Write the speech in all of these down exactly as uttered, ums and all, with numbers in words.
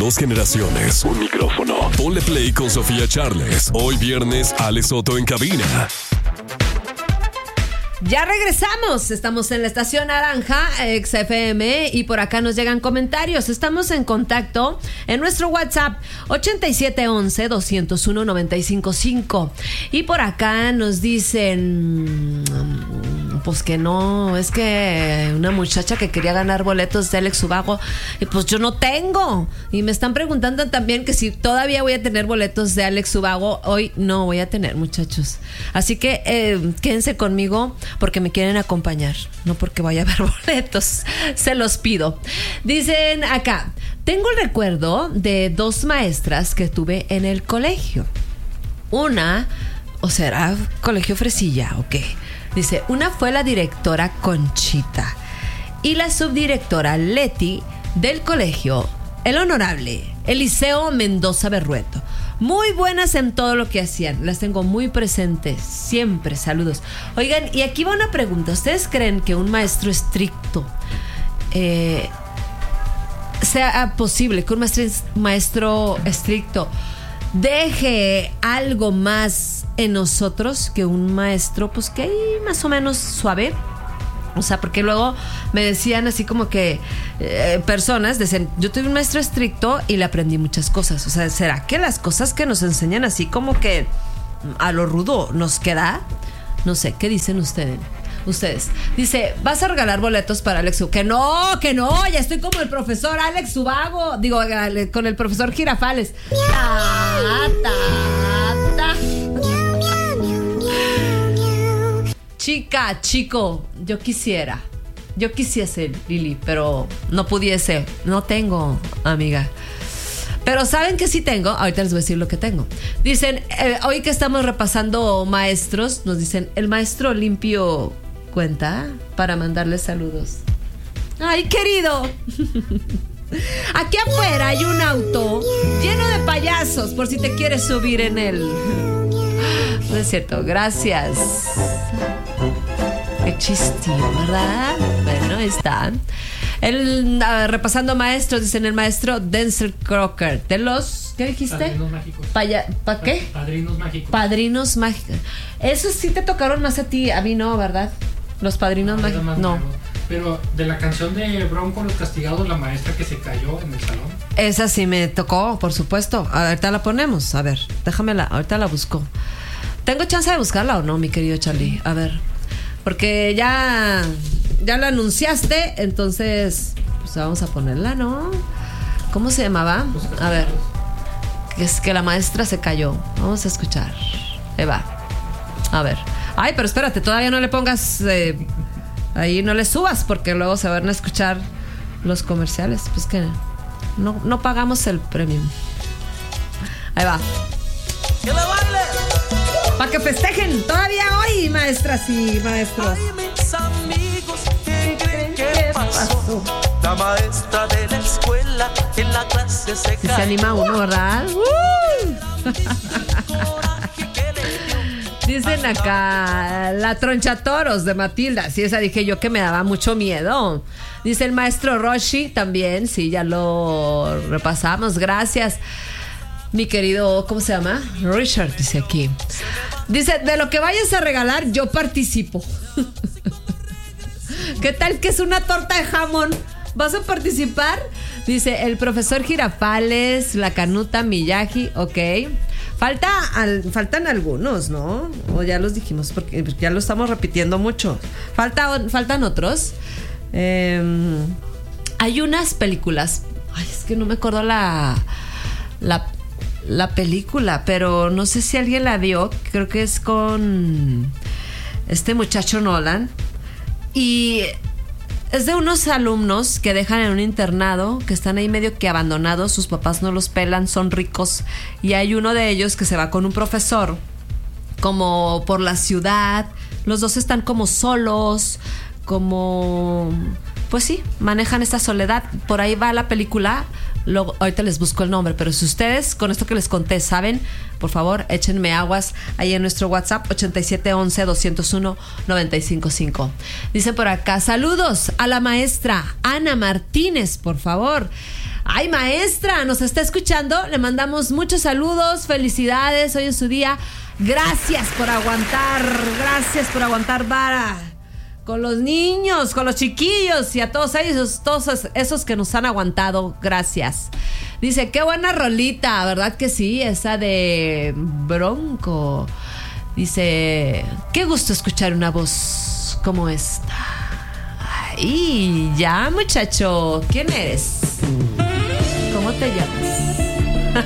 dos generaciones, un micrófono. Ponle play con Sofía Charles. Hoy viernes, Alex Soto en cabina. Ya regresamos, estamos en la estación Naranja, X F M, y por acá nos llegan comentarios. Estamos en contacto en nuestro WhatsApp ochenta y siete once, doscientos uno, noventa y cinco cinco. Y por acá nos dicen, pues que no, es que una muchacha que quería ganar boletos de Alex Ubago, y pues yo no tengo. Y me están preguntando también que si todavía voy a tener boletos de Alex Ubago. Hoy no voy a tener, muchachos. Así que eh, quédense conmigo, porque me quieren acompañar, no porque vaya a haber boletos, se los pido. Dicen acá, tengo el recuerdo de dos maestras que tuve en el colegio. Una, o será colegio fresilla o qué. Dice, una fue la directora Conchita y la subdirectora Leti del colegio, el honorable Eliseo Mendoza Berrueto. Muy buenas en todo lo que hacían. Las tengo muy presentes. Siempre. Saludos. Oigan, y aquí va una pregunta. ¿Ustedes creen que un maestro estricto eh, sea posible que un maestro, maestro estricto deje algo más en nosotros que un maestro, pues que ahí más o menos suave? O sea, porque luego me decían así como que eh, personas decían, yo tuve un maestro estricto y le aprendí muchas cosas. O sea, ¿será que las cosas que nos enseñan así como que a lo rudo nos queda? No sé, ¿qué dicen ustedes? Ustedes. Dice, ¿vas a regalar boletos para Alex Ubago? Que no, que no, ya estoy como el profesor Alex Ubago. Digo, con el profesor Girafales. Ta, ta, ta. Chica, chico, yo quisiera, yo quisiese, Lili, pero no pudiese, no tengo, amiga. Pero ¿saben que sí tengo? Ahorita les voy a decir lo que tengo. Dicen, eh, hoy que estamos repasando maestros, nos dicen, el maestro limpio cuenta para mandarles saludos. ¡Ay, querido! Aquí afuera hay un auto lleno de payasos, por si te quieres subir en él. No es cierto, gracias. Qué chistín, ¿verdad? Bueno, ahí está. El, uh, repasando maestros, dicen el maestro Denzel Crocker. De los, ¿qué dijiste? Padrinos mágicos. ¿Para pa qué? Padrinos mágicos. Padrinos mágicos. Esos sí te tocaron más a ti, a mí no, ¿verdad? Los padrinos no, mágicos. No. Nuevo. Pero de la canción de Bronco los Castigados, la maestra que se cayó en el salón. Esa sí me tocó, por supuesto. Ahorita la ponemos. A ver, déjamela, ahorita la busco. ¿Tengo chance de buscarla o no, mi querido Charlie? A ver. Porque ya, ya la anunciaste, entonces pues vamos a ponerla, ¿no? ¿Cómo se llamaba? A ver. Que es que la maestra se cayó. Vamos a escuchar. Eva. A ver. Ay, pero espérate, todavía no le pongas... Eh, ahí no le subas, porque luego se van a escuchar los comerciales. Pues que no, no pagamos el premium. Ahí va. ¡Que le baile! Para que festejen todavía hoy, maestras y maestros. Ay, mis amigos, ¿qué creen que pasó? La maestra de la escuela en la clase se Si cayó. se anima uno, ¿verdad? ¡Uh! Dicen acá la tronchatoros de Matilda. Sí, esa dije yo que me daba mucho miedo. Dice el maestro Roshi también. Sí, ya lo repasamos. Gracias. Mi querido, ¿cómo se llama? Richard, dice aquí. Dice, de lo que vayas a regalar, yo participo. ¿Qué tal que es una torta de jamón? ¿Vas a participar? Dice, el profesor Girafales, la Canuta, Miyagi, ok. Falta al, faltan algunos, ¿no? O ya los dijimos, porque ya lo estamos repitiendo mucho. Falta, faltan otros. Eh, hay unas películas. Ay, es que no me acuerdo la... La la película, pero no sé si alguien la vio. Creo que es con este muchacho Nolan, y es de unos alumnos que dejan en un internado, que están ahí medio que abandonados, sus papás no los pelan, son ricos, y hay uno de ellos que se va con un profesor como por la ciudad. Los dos están como solos, como... pues sí, manejan esta soledad. Por ahí va la película. Luego, ahorita les busco el nombre, pero si ustedes, con esto que les conté, saben, por favor, échenme aguas ahí en nuestro WhatsApp ochenta y siete once, doscientos uno, noventa y cinco cinco. Dicen por acá, saludos a la maestra Ana Martínez, por favor. Ay, maestra, nos está escuchando. Le mandamos muchos saludos, felicidades hoy en su día. Gracias por aguantar, gracias por aguantar vara con los niños, con los chiquillos y a todos ellos, todos esos que nos han aguantado, gracias. Dice, qué buena rolita, ¿verdad que sí? Esa de Bronco. Dice, qué gusto escuchar una voz como esta. Ay, ya, muchacho, ¿quién eres? ¿Cómo te llamas?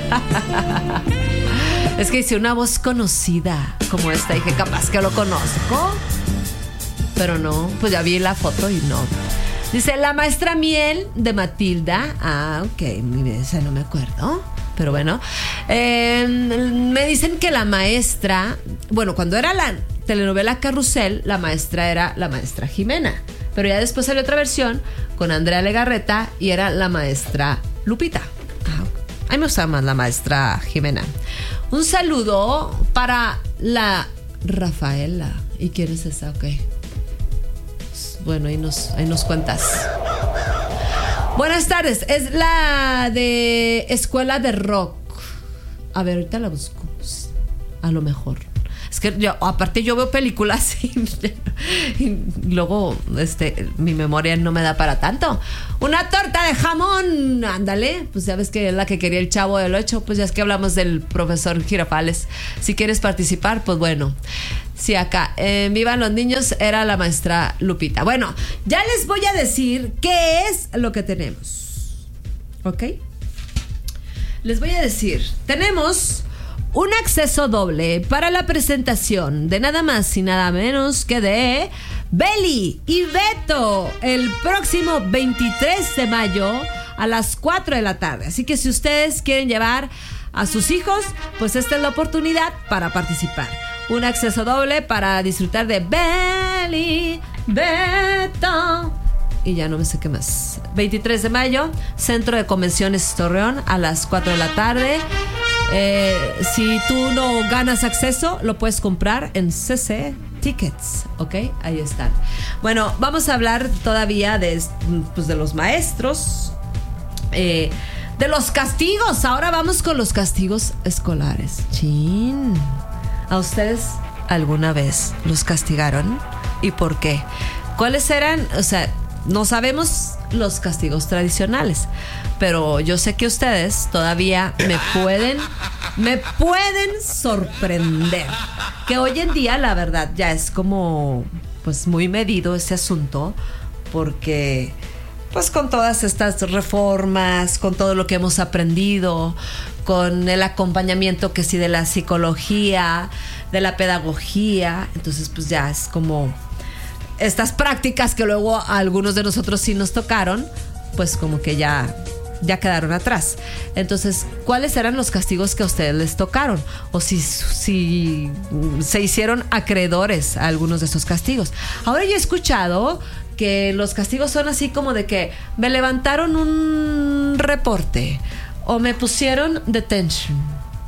Es que dice una voz conocida como esta. Dije, capaz que lo conozco. Pero no, pues ya vi la foto y no. Dice, la maestra Miel de Matilda. Ah, ok, esa no me acuerdo. Pero bueno, eh, me dicen que la maestra, bueno, cuando era la telenovela Carrusel, la maestra era la maestra Jimena. Pero ya después salió otra versión con Andrea Legarreta y era la maestra Lupita. Ah, a mí me gusta más la maestra Jimena. Un saludo para la Rafaela. ¿Y quién es esa? Ok. Bueno, ahí nos, ahí nos cuentas. Buenas tardes. Es la de Escuela de Rock. A ver, ahorita la busco. A lo mejor. Es que yo, aparte yo veo películas y, y luego este, mi memoria no me da para tanto. Una torta de jamón, ándale. Pues ya ves que es la que quería el Chavo del Ocho. Pues ya es que hablamos del profesor Girafales. Si quieres participar, pues bueno. Sí, acá, en Vivan los Niños era la maestra Lupita. Bueno, ya les voy a decir qué es lo que tenemos. ¿Ok? Les voy a decir, tenemos un acceso doble para la presentación de nada más y nada menos que de Beli y Beto el próximo veintitrés de mayo a las cuatro de la tarde. Así que si ustedes quieren llevar a sus hijos, pues esta es la oportunidad para participar. Un acceso doble para disfrutar de Beli, Beto y ya no me sé qué más. veintitrés de mayo, Centro de Convenciones Torreón a las cuatro de la tarde. Eh, si tú no ganas acceso, lo puedes comprar en C C Tickets, ¿ok? Ahí están. Bueno, vamos a hablar todavía de, pues, de los maestros, eh, de los castigos. Ahora vamos con los castigos escolares. Chin. ¿A ustedes alguna vez los castigaron? ¿Y por qué? ¿Cuáles eran? O sea, no sabemos los castigos tradicionales, pero yo sé que ustedes todavía me pueden me pueden sorprender. Que hoy en día, la verdad, ya es como pues muy medido ese asunto, porque pues con todas estas reformas, con todo lo que hemos aprendido, con el acompañamiento que sí de la psicología, de la pedagogía, entonces pues ya es como estas prácticas que luego a algunos de nosotros sí nos tocaron, pues como que ya, ya quedaron atrás. Entonces, ¿cuáles eran los castigos que a ustedes les tocaron? O si, si se hicieron acreedores a algunos de esos castigos. Ahora yo he escuchado que los castigos son así como de que me levantaron un reporte o me pusieron detention.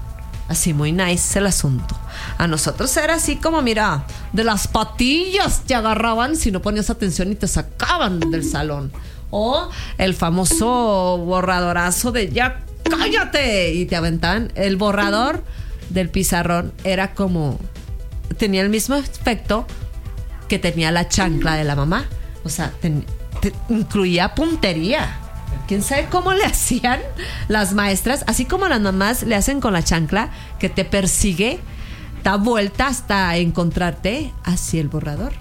Así muy nice el asunto. A nosotros era así como, mira, de las patillas te agarraban si no ponías atención y te sacaban del salón. O el famoso borradorazo de ya cállate y te aventaban. El borrador del pizarrón era como, tenía el mismo efecto que tenía la chancla de la mamá. O sea, ten, te, incluía puntería. ¿Quién sabe cómo le hacían las maestras? Así como las mamás le hacen con la chancla, que te persigue, da vuelta hasta encontrarte, así el borrador.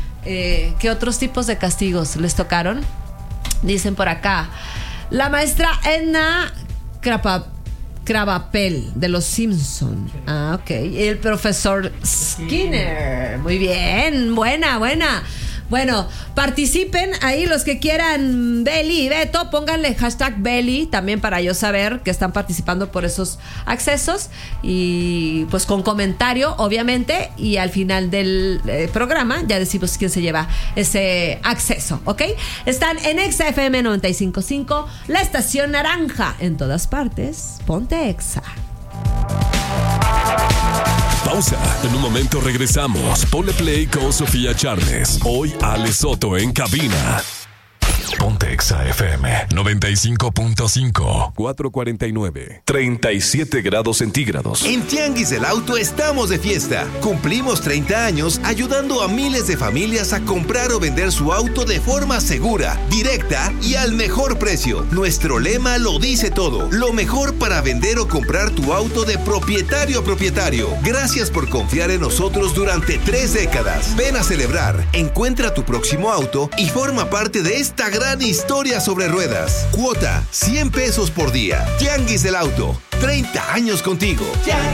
Eh, ¿Qué otros tipos de castigos les tocaron? Dicen por acá, la maestra Edna Crapa, Cravapel de los Simpson. Ah, ok. El profesor Skinner. Muy bien, buena, buena. Bueno, participen ahí los que quieran. Beli y Beto, pónganle hashtag Beli también para yo saber que están participando por esos accesos. Y pues con comentario, obviamente. Y al final del eh, programa ya decimos quién se lleva ese acceso, ¿ok? Están en Exa F M noventa y cinco punto cinco, la estación naranja. En todas partes, ponte Exa. Pausa. En un momento regresamos. Ponle play con Sofía Charles. Hoy Ale Soto en cabina. Ponte Exa F M noventa y cinco punto cinco. cuatrocientos cuarenta y nueve. treinta y siete grados centígrados. En Tianguis del Auto estamos de fiesta. Cumplimos treinta años ayudando a miles de familias a comprar o vender su auto de forma segura, directa y al mejor precio. Nuestro lema lo dice todo. Lo mejor para vender o comprar tu auto de propietario a propietario. Gracias por confiar en nosotros durante tres décadas. Ven a celebrar, encuentra tu próximo auto y forma parte de esta gran historia sobre ruedas. Cuota cien pesos por día. Tianguis del Auto, treinta años contigo. Tianguis